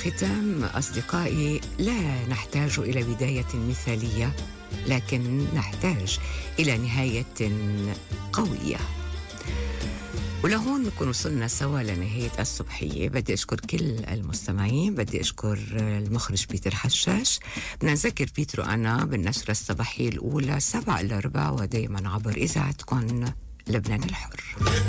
الختام أصدقائي، لا نحتاج إلى بداية مثالية، لكن نحتاج إلى نهاية قوية. ولهون نكون وصلنا سوا لنهاية الصبحية. بدي أشكر كل المستمعين، بدي أشكر المخرج بيتر حشاش. بدنا نذكر بيتر وأنا بالنشرة الصباحية الأولى 7 إلى 4، ودايما عبر إذاعتكم لبنان الحر.